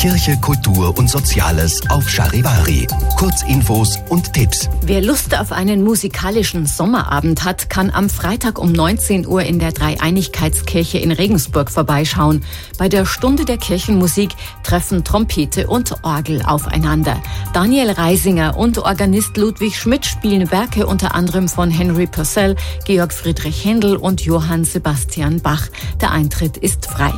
Kirche, Kultur und Soziales auf Charivari. Kurzinfos und Tipps. Wer Lust auf einen musikalischen Sommerabend hat, kann am Freitag um 19 Uhr in der Dreieinigkeitskirche in Regensburg vorbeischauen. Bei der Stunde der Kirchenmusik treffen Trompete und Orgel aufeinander. Daniel Reisinger und Organist Ludwig Schmidt spielen Werke unter anderem von Henry Purcell, Georg Friedrich Händel und Johann Sebastian Bach. Der Eintritt ist frei.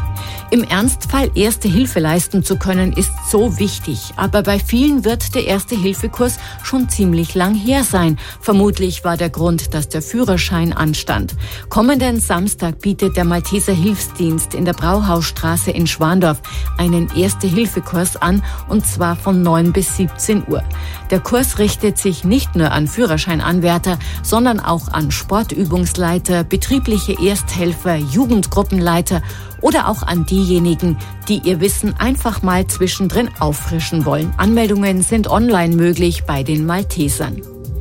Im Ernstfall Erste Hilfe leisten zu können, ist so wichtig. Aber bei vielen wird der Erste-Hilfe-Kurs schon ziemlich lang her sein. Vermutlich war der Grund, dass der Führerschein anstand. Kommenden Samstag bietet der Malteser Hilfsdienst in der Brauhausstraße in Schwandorf einen Erste-Hilfe-Kurs an, und zwar von 9 bis 17 Uhr. Der Kurs richtet sich nicht nur an Führerscheinanwärter, sondern auch an Sportübungsleiter, betriebliche Ersthelfer, Jugendgruppenleiter oder auch an diejenigen, die ihr Wissen einfach mal zwischendrin auffrischen wollen. Anmeldungen sind online möglich bei den Maltesern.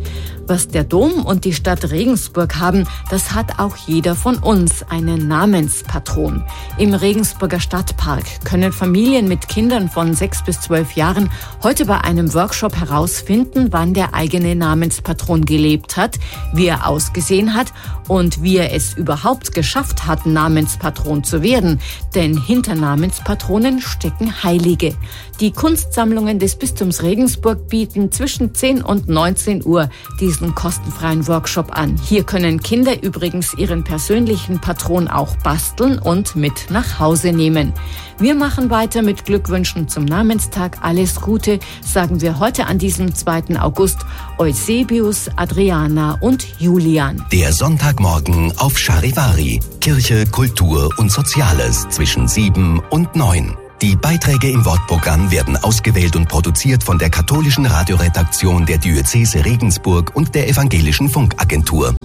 Was der Dom und die Stadt Regensburg haben, das hat auch jeder von uns, einen Namenspatron. Im Regensburger Stadtpark können Familien mit Kindern von 6 bis 12 Jahren heute bei einem Workshop herausfinden, wann der eigene Namenspatron gelebt hat, wie er ausgesehen hat und wie er es überhaupt geschafft hat, Namenspatron zu werden. Denn hinter Namenspatronen stecken Heilige. Die Kunstsammlungen des Bistums Regensburg bieten zwischen 10 und 19 Uhr diesen kostenfreien Workshop an. Hier können Kinder übrigens ihren persönlichen Patron auch basteln und mit nach Hause nehmen. Wir machen weiter mit Glückwünschen zum Namenstag. Alles Gute sagen wir heute an diesem 2. August Eusebius, Adriana und Julian. Der Sonntagmorgen auf Charivari. Kirche, Kultur und Soziales zwischen 7 und 9. Die Beiträge im Wortprogramm werden ausgewählt und produziert von der katholischen Radioredaktion der Diözese Regensburg und der Evangelischen Funkagentur.